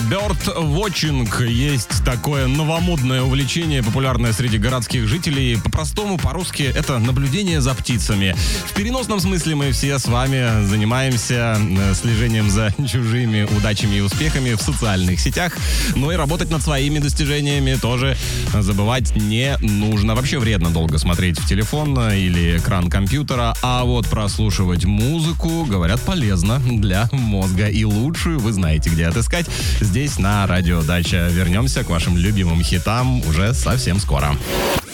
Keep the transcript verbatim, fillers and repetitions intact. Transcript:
Бёрд-вотчинг есть такое новомодное увлечение, популярное среди городских жителей. По-простому, по-русски, это наблюдение за птицами. В переносном смысле мы все с вами занимаемся слежением за чужими удачами и успехами в социальных сетях. Но и работать над своими достижениями тоже забывать не нужно. Вообще вредно долго смотреть в телефон или экран компьютера, а вот прослушивать музыку, говорят, полезно для мозга. И лучшую вы знаете, где отыскать. Здесь на Радио Дача. Вернемся к вашим любимым хитам уже совсем скоро.